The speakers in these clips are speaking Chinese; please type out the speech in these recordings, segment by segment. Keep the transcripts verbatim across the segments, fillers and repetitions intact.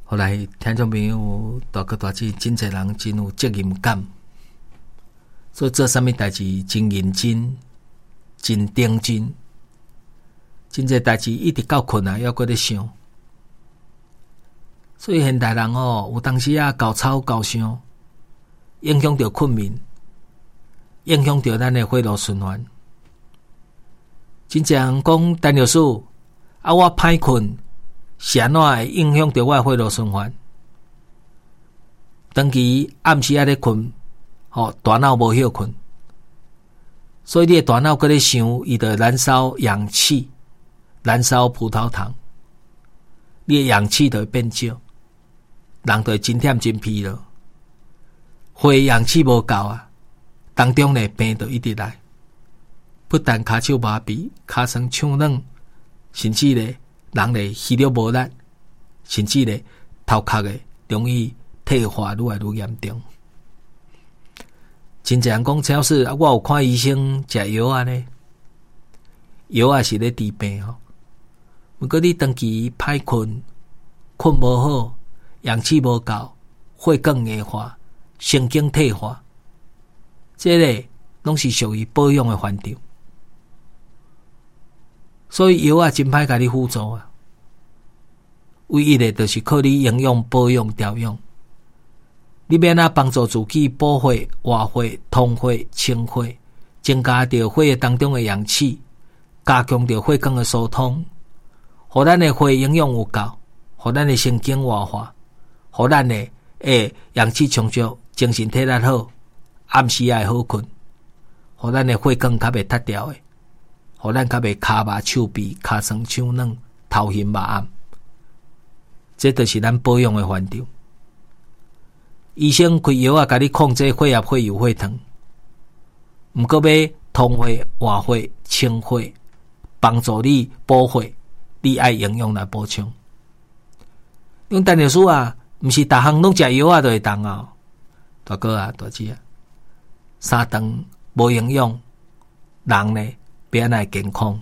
后来听众朋友大哥大姐真侪人真有责任感，所以做啥物代志真认真、真认真，真侪代志一直到困啊，还搁咧想。所以现代人哦，有当时啊搞吵搞想，影响到困眠，影响到咱的血路循环。真侪人讲陈律师啊，我歹困，是安怎会影响到我的血路循环？长期暗时啊咧困，吼、哦、大脑无休困，所以你的大脑搁咧想，伊就燃烧氧气，燃烧葡萄糖，你的氧气就会变少，人就会真忝真疲劳，血氧气无够啊，当中呢病就一直来，不但骹手麻痹、骹酸手软，甚至呢人呢虚弱无力，甚至呢头壳的容易退化愈来愈严重。真侪人讲陈老师，我有看医生食药啊呢，药啊是咧治病吼。不过你长期歹困，困无好，氧气无够，血管硬化，神经退化，这个拢是属于保养的范畴。所以药啊真歹甲你辅助啊，唯一的就是靠你营养保养调养。你免啊帮助自己补血、活血、通血、清血，增加着血当中的氧气，加强着血管的疏通，互咱的血营养有够，互咱的神经活化，互咱的诶氧气充足，精神体力好，暗时也会好困，互咱的血管较袂塌掉的，互咱较袂骹麻手臂、骹酸手软、头晕目暗，这就是咱保养的范畴。医生开药啊，甲你控制血压、血油、血糖，毋过要通血、活血、清血，帮助你补血，你爱营养来补充。用陈律师啊，毋是逐项拢食药啊就会当啊，大哥啊、大姐啊，三顿无营养，人呢变安来健康。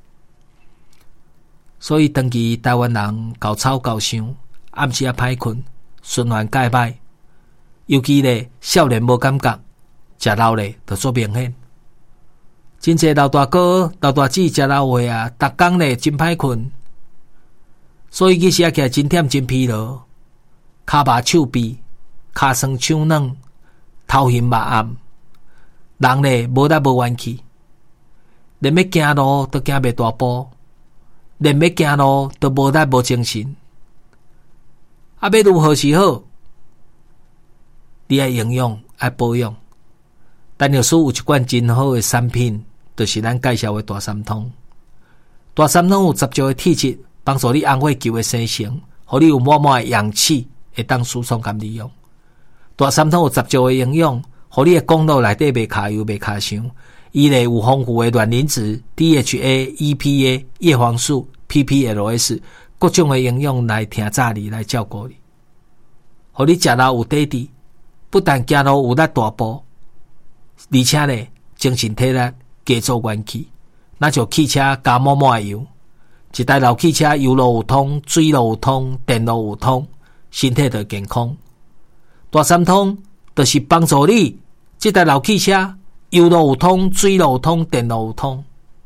所以长期台湾人搞吵搞想，暗时啊歹困，循环介歹。尤其咧，少年无感觉，食老咧就做明显。真侪老大哥、老大姐食老话啊，逐工咧真歹困，所以其实啊起来真忝真疲劳，骹麻手臂、骹酸手软，头晕目暗，人咧无力无元气，连要行路都行袂大步，连要行路都无力无精神。啊，要如何是好？你爱营养，爱保养。陈律师有一款真好的产品，就是咱介绍的大三通。大三通有十足的体质，帮助你红血球的生成，互你有满满的氧气，会当输送甲利用。大三通有十足的营养，互你的公路内底袂卡油袂卡伤。伊咧有丰富的卵磷脂、D H A、E P A、叶黄素、P P L S 各种的营养来听早你来照顾你，互你食老有底底。不但走路有力大步，而且呢，精神体力加做元气，那就汽车加满满的油，一台老汽车油路有通，水路有通，电路有通，身体就健康。大三通就是帮助你，这台老汽车油路有通，水路有通，电路有通，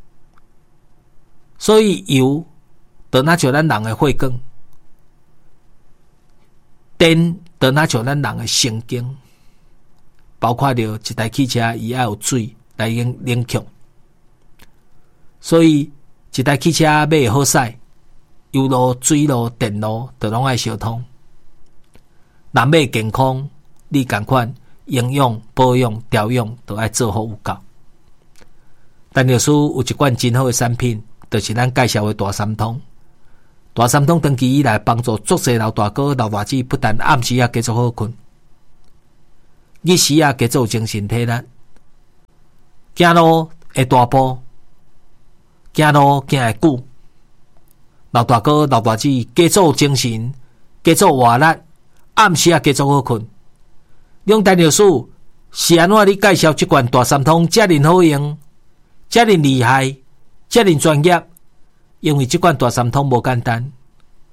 所以油就那像咱人的血管，电就那像咱人的神经，包括着一台汽车伊要有水来冷冷却，所以一台汽车要会好驶，油路、水路、电路都拢爱相通。人要健康，你同款营养、保养、调养都爱做好有够。陈律师有一款真好的产品，就是咱介绍的大三通。大三通长期以来帮助足侪老大哥、老大姐，不但暗时啊继续好困，日时啊继续有精神体力，走路会大步，走路行会久。老大哥、老大姐继续有精神，继续活力，暗时啊继续好困。用陈律师是安怎你介绍这款大三通遮尔好用、遮尔厉害、遮尔专业？因为这款大三通无简单，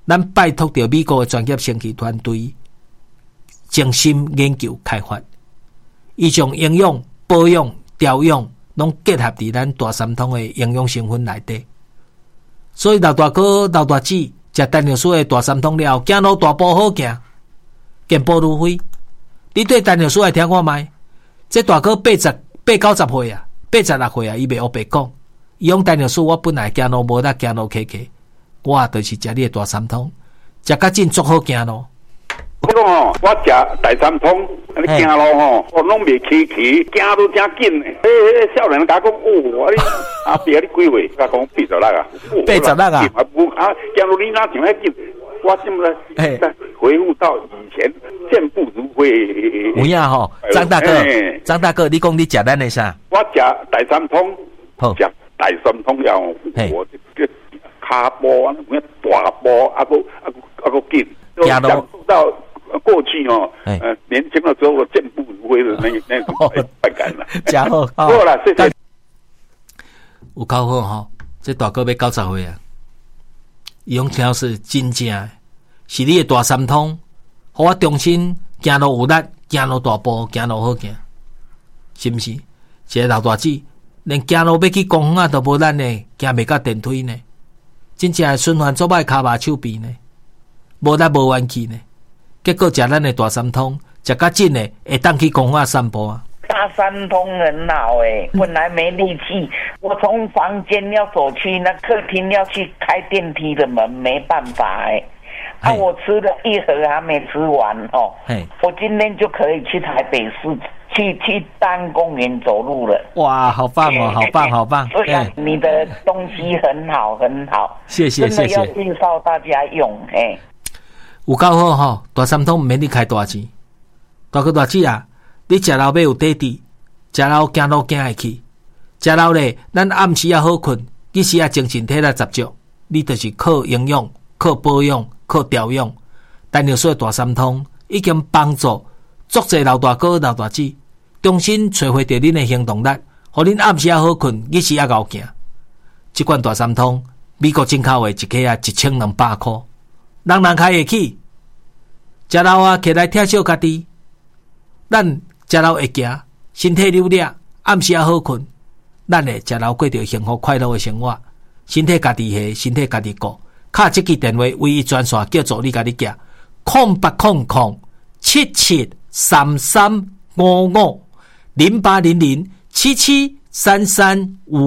咱拜托到美国的专业升级团队精心研究开发，伊将营养、保养、调养拢结合伫咱大三通的营养成分内底。所以老大哥、老大姊食陈老师的大三通了后，走路大步好行，健步如飞。你对陈老师来听看卖，这大哥八十八九十岁啊，八十六岁啊，伊袂黑白讲。伊讲陈老师，我本来行路无得行路客客，我就是食你的大三通，食较真足好行路。 我讲哦，我食大三通，你行路吼，我拢袂崎崎，行都真紧。迄迄少年甲我讲，哦，你阿伯你几岁？甲讲八十六啊， 八十六啊， 啊，行路你哪像遐紧？我现在回复到以前健步如飞。 有影吼，张大哥，张大哥，你讲你食咱的啥？ 我食大三通，食大三通了，我这个骹步啊，有影大步，啊个啊个啊个紧， 行路到。过去哦，呃，年轻的时候健步如飞的那那种快感了， 真好， 好了，谢谢。 有够好吼，这大哥要九十岁啊，伊讲听是真正的，是你的大三通，互我重新行路有力，行路大步，行路好行，是毋是？一个老大姊，连行路要去公园啊都无咱呢，行袂到电梯呢，真正的循环做歹骹麻手臂呢，无力无元气呢。结果食咱的大三通，食较紧的，会当去公园散步啊。 大三通很好诶，本来没力气，我从房间要走去那客厅要去开电梯的门，没办法诶。啊，我吃了一盒还没吃完哦。我今天就可以去台北市，去去丹公园走路了。 哇，好棒哦，好棒，好棒！ 对啊，你的东西很好，很好， 谢谢，谢谢。 真的要介绍大家用诶。 有够好吼，大三通毋免你开大钱，大哥大姊啊，你食老要有底底，食老行路行会去，食老咧，咱暗时啊好困，日时啊精神体力十足，你就是靠营养、靠保养、靠调养。陈老师的大三通已经帮助足侪老大哥、老大姊重新找回到恁的行动力，互恁暗时啊好困，日时啊熬行。这款大三通，美国进口的一克啊一千两百块。人人开会起，食老啊，起来疼惜家己。咱食老会行，身体溜达，暗时也好困。咱会食老过着幸福快乐的生活，身体家己下，身体家己顾。卡这支电话唯一专线叫做你家己行，空八空空七七三三五五零八零零七七三三五。